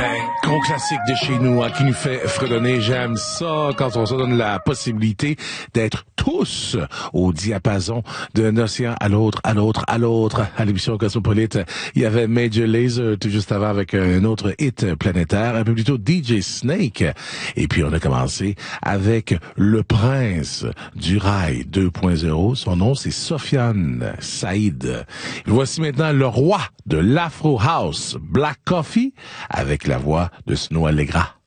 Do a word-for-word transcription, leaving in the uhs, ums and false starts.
Gros classique de chez nous, hein, qui nous fait fredonner. J'aime ça quand on se donne la possibilité d'être tous au diapason d'un océan à l'autre, à l'autre, à l'autre. À l'émission Cosmopolite, il y avait Major Lazer tout juste avant avec un autre hit planétaire, un peu plus tôt D J Snake. Et puis on a commencé avec le prince du rail deux point zéro. Son nom, c'est Sofiane Saïd. Voici maintenant le roi de l'Afro House, Black Coffee, avec la voix de Snow Allegra.